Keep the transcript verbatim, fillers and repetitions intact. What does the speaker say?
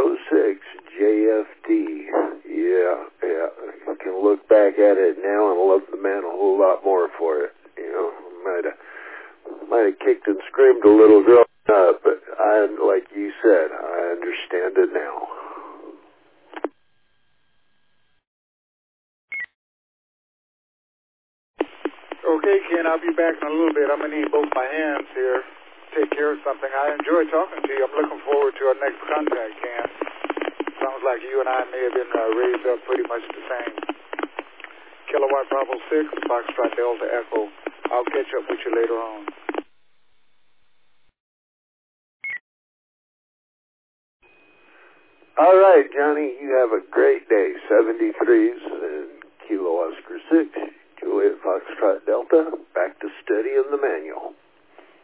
oh six J F D. Yeah, yeah. I can look back at it now and love the man a whole lot more for it. You know, might have might have kicked and screamed a little growing up, but I, like you said, I understand it now. Okay, Ken, I'll be back in a little bit. I'm going to need both my hands here. Take care of something. I enjoy talking to you. I'm looking forward to our next contact, Ken. Sounds like you and I may have been uh, raised up pretty much the same. Kilowatt Bravo six, Foxtrot Delta Echo. I'll catch up with you later on. All right, Johnny, you have a great day. seventy-threes and Kilo Oscar six, Juliet Foxtrot Delta, back to studying the manual.